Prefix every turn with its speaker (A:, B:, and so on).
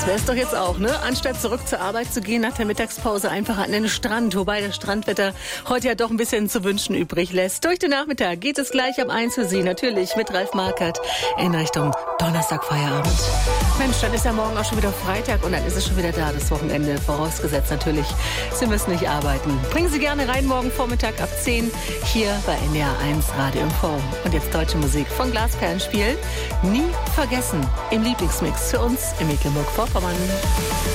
A: Das wär's doch jetzt auch, ne? Anstatt zurück zur Arbeit zu gehen, nach der Mittagspause einfach an den Strand. Wobei das Strandwetter heute ja doch ein bisschen zu wünschen übrig lässt. Durch den Nachmittag geht es gleich ab 1 für Sie, natürlich mit Ralf Markert in Richtung Donnerstag-Feierabend. Mensch, dann ist ja morgen auch schon wieder Freitag und dann ist es schon wieder da, das Wochenende. Vorausgesetzt natürlich, Sie müssen nicht arbeiten. Bringen Sie gerne rein morgen Vormittag ab 10 hier bei NDR 1 Radio Info. Und jetzt deutsche Musik von Glasperlenspiel. Nie vergessen im Lieblingsmix für uns in Mecklenburg-Vorpommern.